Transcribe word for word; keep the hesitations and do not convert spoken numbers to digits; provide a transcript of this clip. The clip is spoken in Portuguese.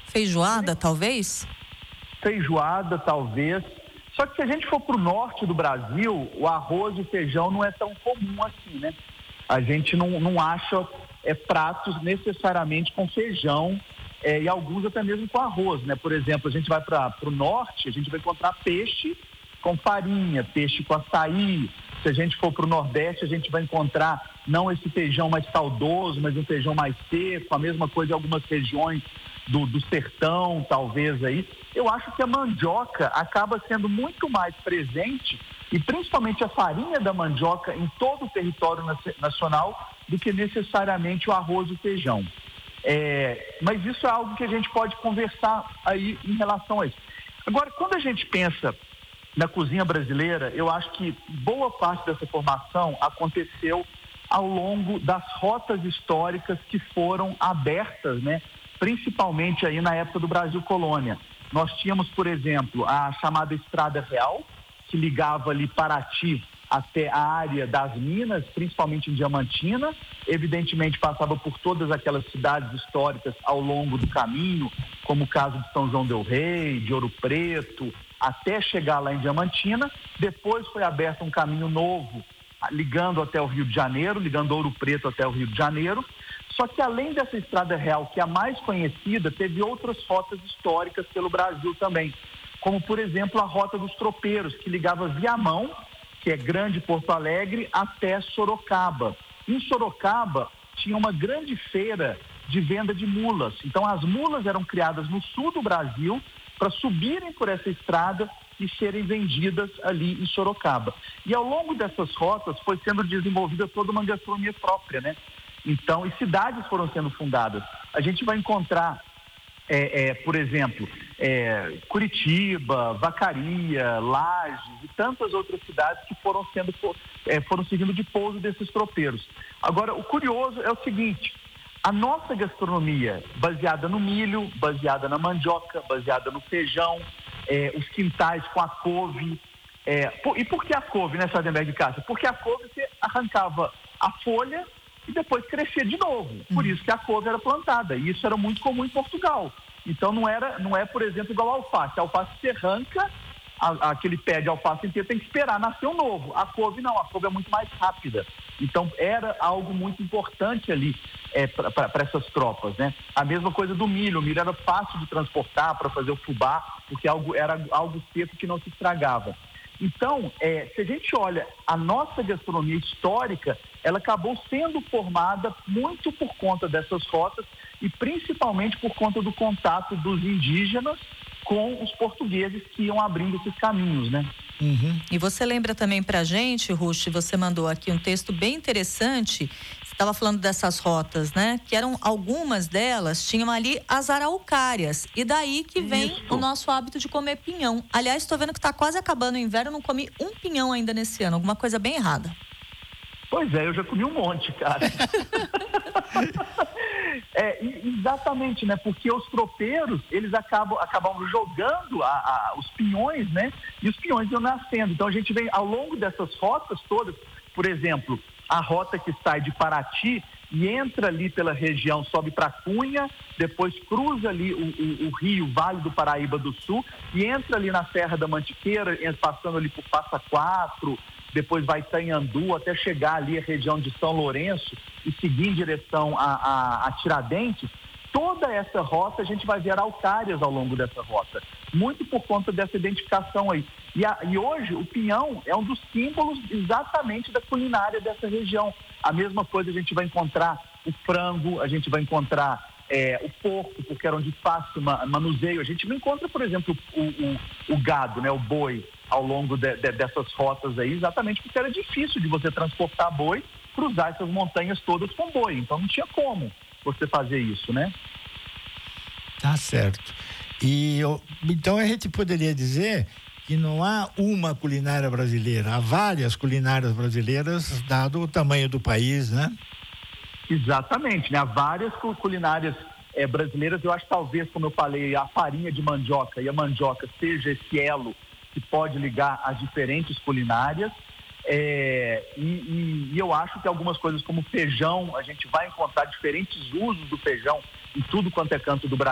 Feijoada, talvez? Feijoada, talvez. Só que se a gente for para o norte do Brasil, o arroz e feijão não é tão comum assim, né? A gente não, não acha é, pratos necessariamente com feijão é, e alguns até mesmo com arroz, né? Por exemplo, a gente vai para o norte, a gente vai encontrar peixe com farinha, peixe com açaí. Se a gente for para o Nordeste, a gente vai encontrar não esse feijão mais saudoso, mas um feijão mais seco, a mesma coisa em algumas regiões do, do sertão, talvez aí. Eu acho que a mandioca acaba sendo muito mais presente, e principalmente a farinha da mandioca em todo o território nacional, do que necessariamente o arroz e o feijão. É, mas isso é algo que a gente pode conversar aí em relação a isso. Agora, quando a gente pensa na cozinha brasileira, eu acho que boa parte dessa formação aconteceu ao longo das rotas históricas que foram abertas, né? Principalmente aí na época do Brasil Colônia. Nós tínhamos, por exemplo, a chamada Estrada Real, que ligava ali Paraty até a área das Minas, principalmente em Diamantina. Evidentemente passava por todas aquelas cidades históricas ao longo do caminho, como o caso de São João del Rei, de Ouro Preto, até chegar lá em Diamantina. Depois foi aberto um caminho novo, ligando até o Rio de Janeiro, ligando Ouro Preto até o Rio de Janeiro. Só que além dessa Estrada Real, que é a mais conhecida, teve outras rotas históricas pelo Brasil também, como por exemplo a Rota dos Tropeiros, que ligava Viamão, que é Grande Porto Alegre, até Sorocaba. Em Sorocaba tinha uma grande feira de venda de mulas. Então as mulas eram criadas no sul do Brasil para subirem por essa estrada e serem vendidas ali em Sorocaba. E ao longo dessas rotas foi sendo desenvolvida toda uma gastronomia própria, né? Então, e cidades foram sendo fundadas. A gente vai encontrar, é, é, por exemplo, é, Curitiba, Vacaria, Lages e tantas outras cidades que foram sendo, é, foram servindo de pouso desses tropeiros. Agora, o curioso é o seguinte: a nossa gastronomia, baseada no milho, baseada na mandioca, baseada no feijão, é, os quintais com a couve. É, por, e por que a couve, né, Sardenberg de Cássia? Porque a couve você arrancava a folha e depois crescia de novo. Por isso que a couve era plantada. E isso era muito comum em Portugal. Então não, era, não é, por exemplo, igual ao alface. A alface você arranca, a, aquele pé de alface inteiro, tem que esperar nascer um novo. A couve não, a couve é muito mais rápida. Então era algo muito importante ali é, para essas tropas, né? A mesma coisa do milho. O milho era fácil de transportar para fazer o fubá, porque algo, era algo seco que não se estragava. Então, é, se a gente olha a nossa gastronomia histórica, ela acabou sendo formada muito por conta dessas rotas e principalmente por conta do contato dos indígenas com os portugueses que iam abrindo esses caminhos, né? Uhum. E você lembra também pra gente, Rush, você mandou aqui um texto bem interessante. Você estava falando dessas rotas, né? Que eram, algumas delas tinham ali as araucárias, e daí que vem Isso. o nosso hábito de comer pinhão. Aliás, estou vendo que está quase acabando o inverno, eu não comi um pinhão ainda nesse ano, alguma coisa bem errada. Pois é, eu já comi um monte, cara. É, exatamente, né? Porque os tropeiros, eles acabam, acabam jogando a, a, os pinhões, né? E os pinhões iam nascendo. Então a gente vem ao longo dessas rotas todas, por exemplo, a rota que sai de Paraty e entra ali pela região, sobe para Cunha, depois cruza ali o, o, o rio, Vale do Paraíba do Sul, e entra ali na Serra da Mantiqueira, passando ali por Passa Quatro, depois vai Itanhandu, até chegar ali a região de São Lourenço e seguir em direção a, a, a Tiradentes. Toda essa rota a gente vai ver araucárias ao longo dessa rota, muito por conta dessa identificação aí. E, a, e hoje o pinhão é um dos símbolos exatamente da culinária dessa região. A mesma coisa a gente vai encontrar o frango, a gente vai encontrar é, o porco, porque era de fácil manuseio. A gente não encontra, por exemplo, o, o, o gado, né, o boi, ao longo de, de, dessas rotas aí, exatamente porque era difícil de você transportar boi, cruzar essas montanhas todas com boi. Então não tinha como você fazer isso, né? Tá certo. E eu, então a gente poderia dizer que não há uma culinária brasileira, há várias culinárias brasileiras, dado o tamanho do país, né? Exatamente, né? Há várias culinárias é, brasileiras. Eu acho que talvez, como eu falei, a farinha de mandioca e a mandioca seja esse elo que pode ligar as diferentes culinárias. É, e, e, e eu acho que algumas coisas como feijão, a gente vai encontrar diferentes usos do feijão em tudo quanto é canto do Brasil.